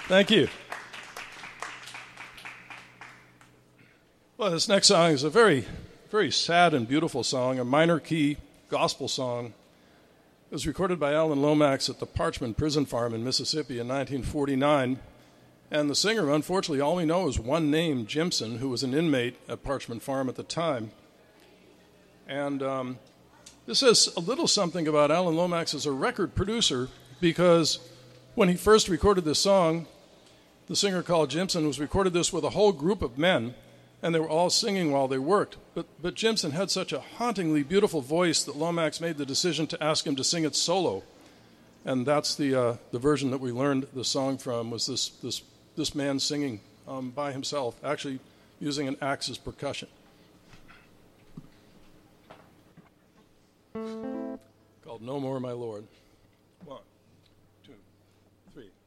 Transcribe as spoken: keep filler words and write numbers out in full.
Thank you. Well, this next song is a very, very sad and beautiful song, a minor key gospel song. It was recorded by Alan Lomax at the Parchman Prison Farm in Mississippi in nineteen forty-nine. And the singer, unfortunately, all we know is one name, Jimson, who was an inmate at Parchman Farm at the time. And um, this says a little something about Alan Lomax as a record producer, because when he first recorded this song, the singer called Jimson was recorded this with a whole group of men, and they were all singing while they worked. But, but Jimson had such a hauntingly beautiful voice that Lomax made the decision to ask him to sing it solo. And that's the uh, the version that we learned the song from, was this this this man singing um, by himself, actually using an axe as percussion. Called No More, My Lord. One, two, three.